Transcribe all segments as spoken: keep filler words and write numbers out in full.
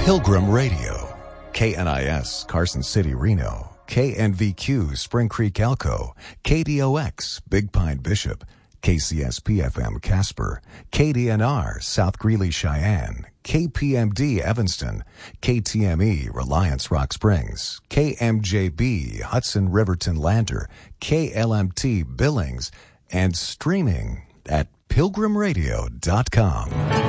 Pilgrim Radio, K N I S, Carson City, Reno, K N V Q, Spring Creek, Elko, K D O X, Big Pine, Bishop, K C S P F M, Casper, K D N R, South Greeley, Cheyenne, K P M D, Evanston, K T M E, Reliance, Rock Springs, K M J B, Hudson, Riverton, Lander, K L M T, Billings, and streaming at pilgrim radio dot com.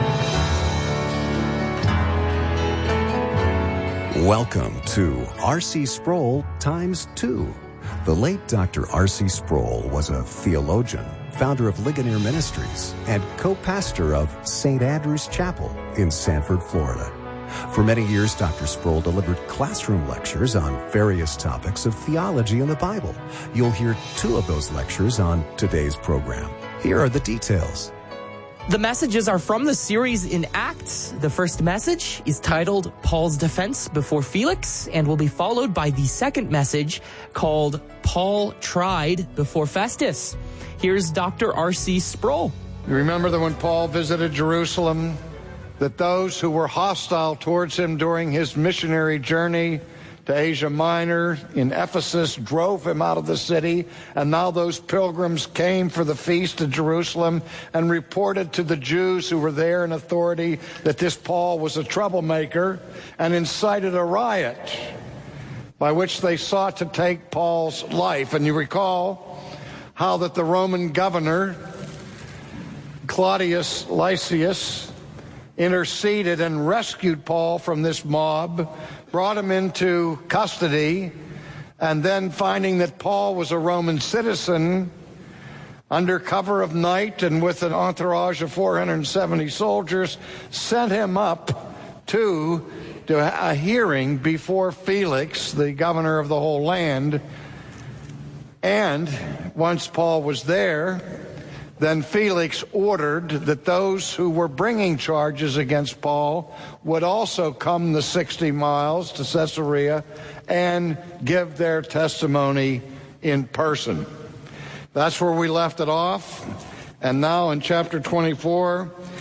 Welcome to R C Sproul times two. The late Doctor R C Sproul was a theologian, founder of Ligonier Ministries, and co-pastor of Saint Andrew's Chapel in Sanford, Florida. For many years, Doctor Sproul delivered classroom lectures on various topics of theology and the Bible. You'll hear two of those lectures on today's program. Here are the details. The messages are from the series in Acts. The first message is titled Paul's Defense Before Felix and will be followed by the second message called Paul Tried Before Festus. Here's Doctor R C Sproul. You remember that when Paul visited Jerusalem, that those who were hostile towards him during his missionary journey to Asia Minor in Ephesus drove him out of the city, and now those pilgrims came for the feast of Jerusalem and reported to the Jews who were there in authority that this Paul was a troublemaker and incited a riot by which they sought to take Paul's life. And you recall how that the Roman governor, Claudius Lysias, interceded and rescued Paul from this mob, brought him into custody, and then finding that Paul was a Roman citizen, under cover of night and with an entourage of four hundred seventy soldiers, sent him up to, to a hearing before Felix, the governor of the whole land. And once Paul was there, then Felix ordered that those who were bringing charges against Paul would also come the sixty miles to Caesarea and give their testimony in person. That's where we left it off. And now in chapter twenty-four,